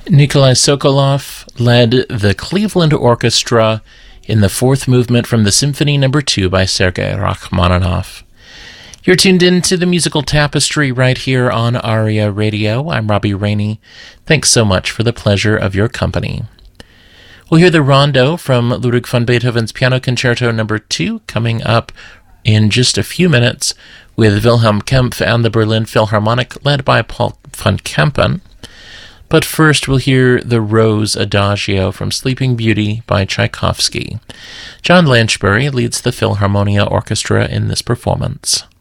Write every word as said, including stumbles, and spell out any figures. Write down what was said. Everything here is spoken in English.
Nikolai Sokolov led the Cleveland Orchestra in the fourth movement from the Symphony Number Two by Sergei Rachmaninoff. You're tuned in to the Musical Tapestry right here on ARIA Radio. I'm Robbie Rainey. Thanks so much for the pleasure of your company. We'll hear the Rondo from Ludwig van Beethoven's Piano Concerto Number Two coming up in just a few minutes with Wilhelm Kempff and the Berlin Philharmonic led by Paul van Kempen. But first we'll hear the Rose Adagio from Sleeping Beauty by Tchaikovsky. John Lanchbury leads the Philharmonia Orchestra in this performance.